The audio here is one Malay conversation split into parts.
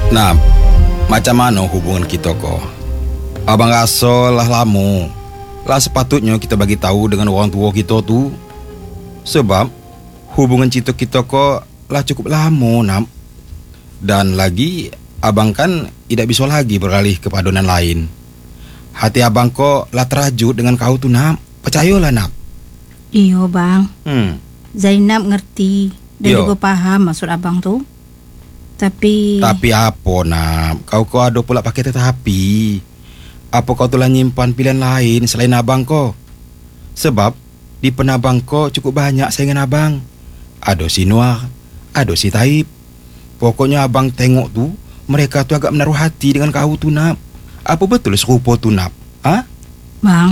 Nah, macam mana hubungan kita ko? Abang rasa lah lama. Lah sepatutnya kita bagi tahu dengan orang tua kita tu. Sebab hubungan cinta kita ko lah cukup lama, Nam. Dan lagi abang kan tidak bisa lagi beralih ke padunan lain. Hati abang ko lah terajut dengan kau tu, Nam. Percayalah, Nam. Iya bang. Zainab ngerti dan Yo. juga paham maksud abang tu. Tapi apa, Nam? Kau ada pula pakai tetapi. Apa kau telah nyimpan pilihan lain selain abang ko? Sebab di penabang ko cukup banyak saingan abang. Ada si Noah, ada si Taib. Pokoknya abang tengok tu, mereka tu agak menaruh hati dengan kau tu, Nap. Apa betul serupa tu, Nap? Ha? bang,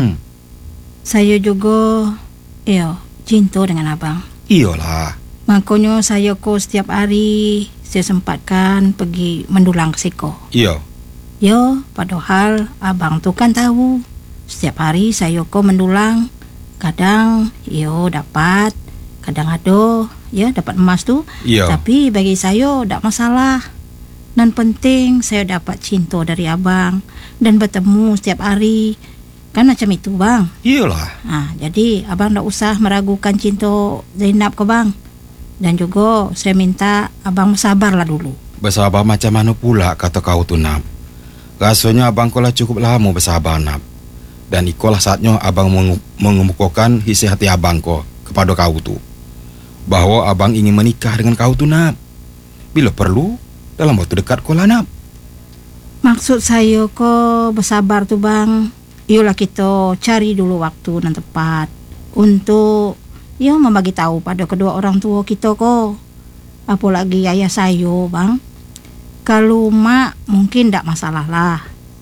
saya juga cinta dengan abang. Iyalah. Makanya saya ko setiap hari saya sempatkan pergi mendulang ke siko. Iya. Yo, padahal abang tu kan tahu setiap hari saya ko mendulang. Kadang dapat, kadang ada dapat emas tu. Iya. Tapi bagi saya tak masalah. Dan penting saya dapat cinta dari abang dan bertemu setiap hari. Kan macam itu bang. Iyalah. Jadi abang tak usah meragukan cinta Zainab ke bang. Dan juga saya minta abang bersabarlah dulu. Bersabar macam mana pula kata kau tu, Nap? Rasanya abang ko lah cukup lama bersabar, Nap. Dan ikolah saatnya abang mengemukakan isi hati abang ko kepada kau tu. Bahawa abang ingin menikah dengan kau tu, Nap. Bila perlu, dalam waktu dekat ko lah, Nap. Maksud saya ko bersabar tu bang, yolah kita cari dulu waktu dan tepat untuk membagi tahu pada kedua orang tua kita ko. Apalagi ayah saya bang. Kalau mak mungkin tak masalah lah.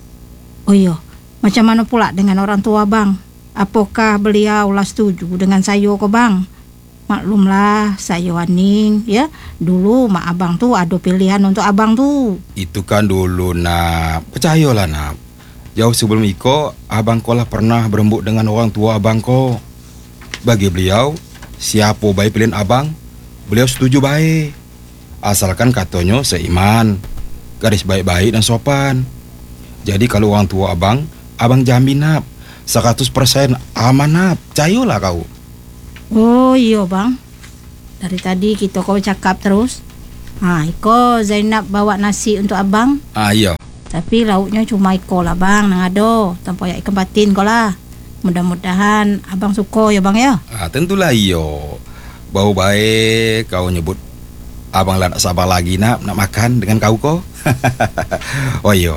Macam mana pula dengan orang tua bang? Apakah beliau lah setuju dengan saya ko bang? Maklumlah saya waning dulu mak abang tu ada pilihan untuk abang tu. Itu kan dulu, Nap. Percayalah, Nap. Jauh sebelum Iko, abang ko lah pernah berembuk dengan orang tua abang ko. Bagi beliau, siapa baik pilihan abang, beliau setuju baik. Asalkan katanya seiman, garis baik-baik dan sopan. Jadi kalau orang tua abang jamin, Nap, 100% aman, Nap. Percayalah kau. Oh iya bang. Dari tadi kita kau cakap terus. Iko Zainab bawa nasi untuk abang. Iya. Tapi lauknya cuma iko lah bang, nang ada. Tanpa ya ikan patin kau lah. Mudah-mudahan abang suka ya bang ya. Tentulah iyo. Bau baik kau nyebut. Abang lah nak sabar lagi, Nap, nak makan dengan kau ko. Oh iyo.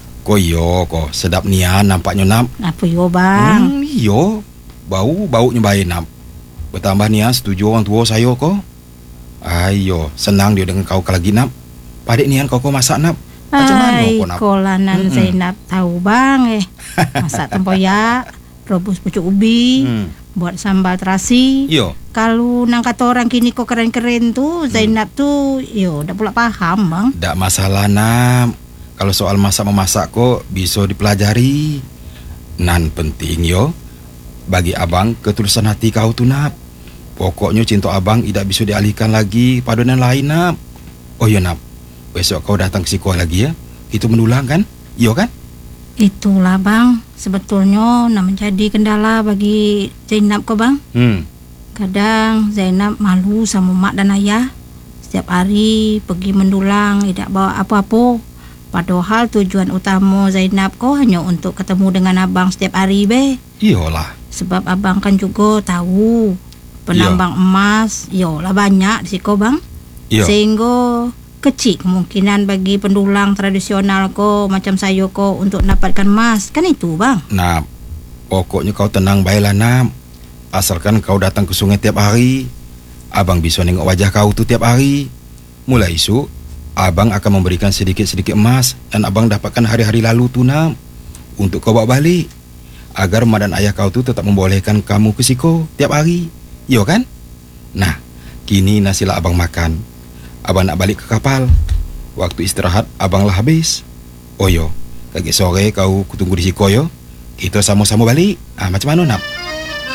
Ko sedap nian nampaknya, Nap. Apa yo bang? Iyo. Baunya baik, Nap. Bertambah nian setuju orang tua saya ko. Ayo, senang dia dengan kau lagi, Nap. Padik nian kau masak, Nap. Macam mana ko, Nap? Kolanan Zainab tahu bang masak tempoyak, rebus pucuk ubi, buat sambal terasi. Yo. Kalau nang kata orang kini kok keren-keren tu, Zainab tu dah pula paham bang. Tak masalah, Nap. Kalau soal masak-memasak kok bisa dipelajari. Nan penting bagi abang ketulusan hati kau tu, Nap. Pokoknya cinta abang tidak bisa dialihkan lagi padunan lain, Nap. Oh ya, Nap. Besok kau datang ke sekolah lagi ya. Itu mendulang kan? Iya kan? Itulah bang, sebetulnya nak menjadi kendala bagi Zainab kok bang. Kadang Zainab malu sama mak dan ayah. Setiap hari pergi mendulang tidak bawa apa-apa. Padahal tujuan utama Zainab kok hanya untuk ketemu dengan abang setiap hari be. Iyalah. Sebab abang kan juga tahu penambang emas lah banyak di siko bang. Iya. Sehingga kecil kemungkinan bagi pendulang tradisional ko macam saya ko untuk dapatkan emas. Kan itu bang. Nap, pokoknya kau tenang baiklah, Nap. Asalkan kau datang ke sungai tiap hari, abang bisa nengok wajah kau tu tiap hari. Mulai esok, abang akan memberikan sedikit-sedikit emas dan abang dapatkan hari-hari lalu tu, Nap, untuk kau bawa balik. Agar mak dan ayah kau tu tetap membolehkan kamu ke siko tiap hari. Yo kan? Nah, kini nasilah abang makan. Abang nak balik ke kapal. Waktu istirahat abang lah habis. Oh yo, kaki sore kau kutunggu di siko yo. Kita sama-sama balik. Macam mana, Nap?